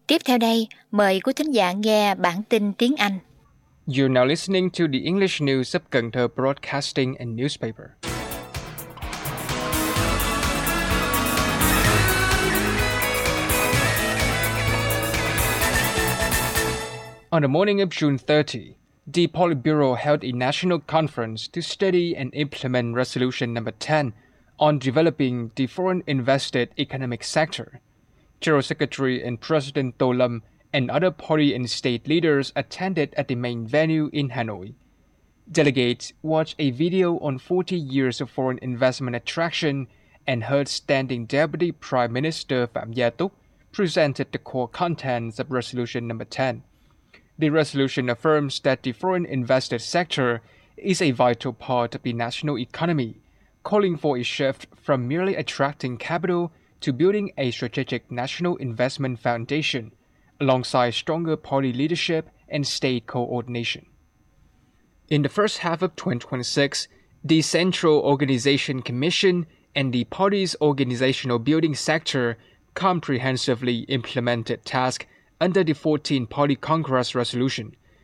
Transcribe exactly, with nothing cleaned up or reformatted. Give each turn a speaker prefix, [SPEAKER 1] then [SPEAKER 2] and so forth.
[SPEAKER 1] Tiếp theo đây, mời quý thính giả nghe bản tin tiếng Anh.
[SPEAKER 2] You're now listening to the English news of Cần Thơ Broadcasting and Newspaper. On the morning of June thirtieth, the Politburo held a national conference to study and implement Resolution Number ten on developing the foreign invested economic sector. General Secretary and President Tô Lâm and other party and state leaders attended at the main venue in Hanoi. Delegates watched a video on forty years of foreign investment attraction and heard Standing Deputy Prime Minister Phạm Gia Túc presented the core contents of Resolution Number ten. The resolution affirms that the foreign invested sector is a vital part of the national economy, calling for a shift from merely attracting capital to building a strategic national investment foundation, alongside stronger party leadership and state coordination. In the first half of twenty twenty-six, the Central Organization Commission and the party's organizational building sector comprehensively implemented tasks under the fourteenth Party Congress resolution,